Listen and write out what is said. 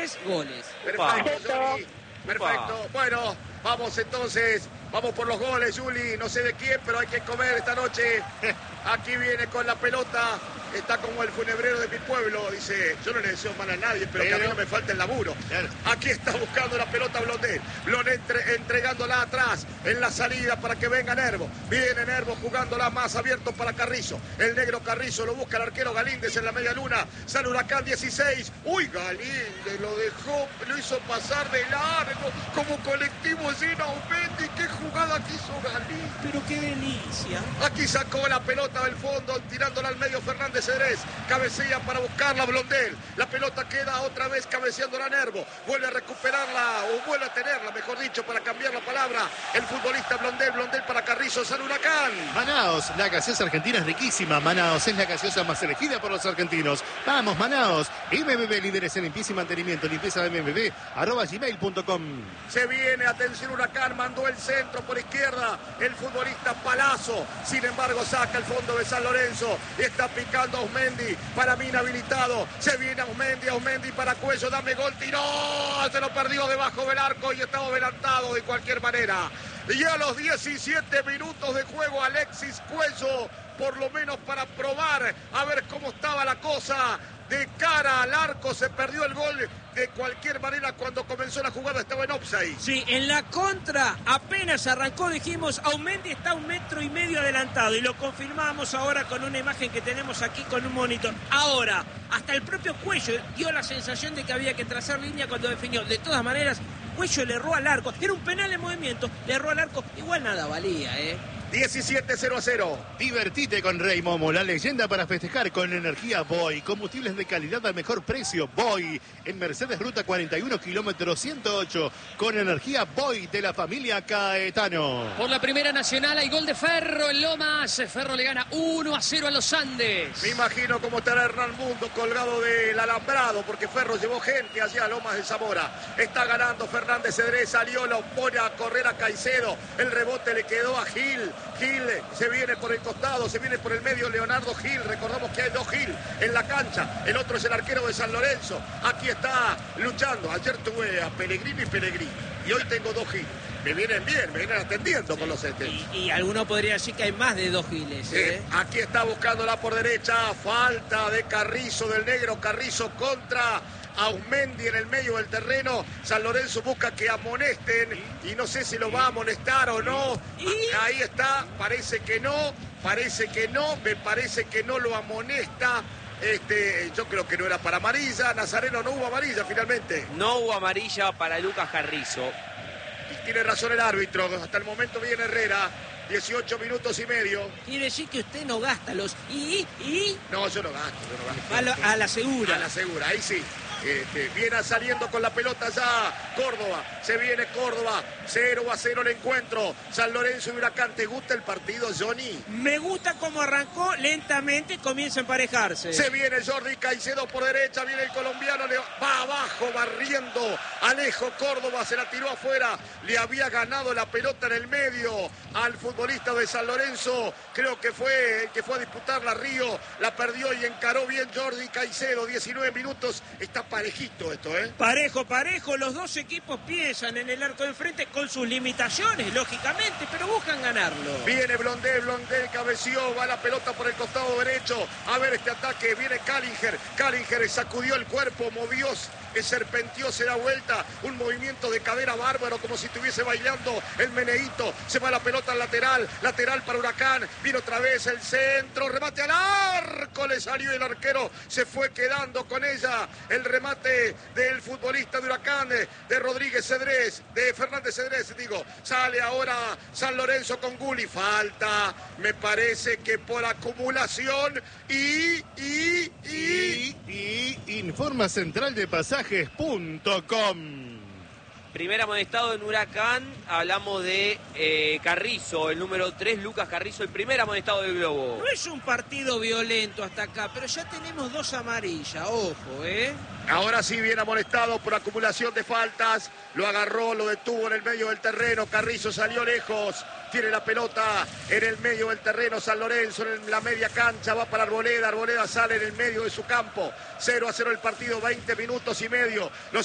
3 goles. Perfecto, Juli. Perfecto. Bueno, vamos entonces. Vamos por los goles, Juli. No sé de quién, pero hay que comer esta noche. Aquí viene con la pelota. Está como el funebrero de mi pueblo. Dice, yo no le deseo mal a nadie, pero que a mí no me falta el laburo. Claro. Aquí está buscando la pelota Blondel. Blondel entregándola atrás en la salida para que venga Nervo. Viene Nervo jugándola más abierto para Carrizo. El negro Carrizo lo busca el arquero Galíndez en la media luna. Sale Huracán 16. Uy, Galíndez lo dejó, lo hizo pasar de largo. Como colectivo lleno a Aumendi. ¿Qué jugada que hizo Galíndez? Pero qué delicia. Aquí sacó la pelota del fondo, tirándola al medio Fernández Cedrés. Cabecilla para buscarla Blondel. La pelota queda otra vez cabeceándola Nervo. Vuelve a recuperarla, o vuelve a tenerla, mejor dicho, para cambiar la palabra. El futbolista Blondel. Blondel para Carrizo. Sale Huracán. Manaos, la gaseosa argentina es riquísima. Manaos es la gaseosa más elegida por los argentinos. Vamos, Manaos. MBB, líderes en limpieza y mantenimiento. Limpieza de MBB, @gmail.com. Se viene, atención Huracán, mandó el centro por izquierda. El futbolista Palazzo. Sin embargo, saca el fondo de San Lorenzo. Está picando Aumendi. Para mí inhabilitado. Se viene Aumendi para Cuello. Dame gol, tiró. Se lo perdió debajo del arco y estaba adelantado de cualquier manera. Y a los 17 minutos de juego, Alexis Cuello, por lo menos para probar a ver cómo estaba la cosa. De cara al arco se perdió el gol. De cualquier manera, cuando comenzó la jugada estaba en offside. Sí, en la contra apenas arrancó, dijimos, Aumendi está 1,5 metros adelantado. Y lo confirmamos ahora con una imagen que tenemos aquí con un monitor. Ahora, hasta el propio Cuello dio la sensación de que había que trazar línea cuando definió. De todas maneras, Cuello le erró al arco. Era un penal en movimiento, le erró al arco. Igual nada valía, 17-0-0. Divertite con Rey Momo, la leyenda para festejar con energía Boy. Combustibles de calidad al mejor precio. Boy, en Mercedes Ruta 41, kilómetro 108. Con energía Boy de la familia Caetano. Por la Primera Nacional hay gol de Ferro en Lomas. Ferro le gana 1-0 a los Andes. Me imagino cómo estará Hernán Mundo colgado del alambrado, porque Ferro llevó gente allá a Lomas de Zamora. Está ganando Fernández Cedrés, salió, lo pone a correr a Caicedo. El rebote le quedó a Gil. Gil se viene por el costado, se viene por el medio Leonardo Gil. Recordamos que hay 2 Gil en la cancha. El otro es el arquero de San Lorenzo. Aquí está luchando. Ayer tuve a Pellegrini y Pellegrini. Y hoy tengo 2 Gil. Me vienen bien, me vienen atendiendo con los y alguno podría decir que hay más de 2 Giles. Aquí está buscándola por derecha. Falta de Carrizo, del negro Carrizo contra Aumendi en el medio del terreno. San Lorenzo busca que amonesten y no sé si lo va a amonestar o no. Ahí está, parece que no, me parece que no lo amonesta. Yo creo que no era para amarilla. Nazareno, no hubo amarilla finalmente. No hubo amarilla para Lucas Carrizo. Tiene razón el árbitro. Hasta el momento viene Herrera. 18 minutos y medio. Quiere decir que usted no gasta los No, yo no gasto. A la segura. A la segura, ahí sí. Viene saliendo con la pelota ya Córdoba. Se viene Córdoba. 0-0 el encuentro. San Lorenzo y Huracán. ¿Te gusta el partido, Johnny? Me gusta cómo arrancó lentamente. Comienza a emparejarse. Se viene Jordi Caicedo por derecha. Viene el colombiano. Va abajo barriendo. Alejo Córdoba se la tiró afuera. Le había ganado la pelota en el medio al futbolista de San Lorenzo. Creo que fue el que fue a disputarla Río. La perdió y encaró bien Jordi Caicedo. 19 minutos. Está parejito esto, Parejo. Los dos equipos piensan en el arco de enfrente con sus limitaciones, lógicamente, pero buscan ganarlo. Viene Blondel cabeció, va la pelota por el costado derecho. A ver este ataque, viene Callinger sacudió el cuerpo, movió, serpenteó, se da vuelta. Un movimiento de cadera bárbaro, como si estuviese bailando el meneíto. Se va la pelota al lateral para Huracán. Viene otra vez el centro, remate al arco, le salió el arquero, se fue quedando con ella. El remate del futbolista de Huracán, de Rodríguez Cedrés, de Fernández Cedrés, sale ahora San Lorenzo con Gulli, falta, me parece que por acumulación y informa centraldepasajes.com. Primer amonestado en Huracán, hablamos de Carrizo, el número 3, Lucas Carrizo, el primer amonestado del Globo. No es un partido violento hasta acá, pero ya tenemos 2 amarillas, ojo, Ahora sí viene amonestado por acumulación de faltas, lo agarró, lo detuvo en el medio del terreno, Carrizo salió lejos, tiene la pelota en el medio del terreno, San Lorenzo en la media cancha, va para Arboleda sale en el medio de su campo, 0-0 el partido, 20 minutos y medio.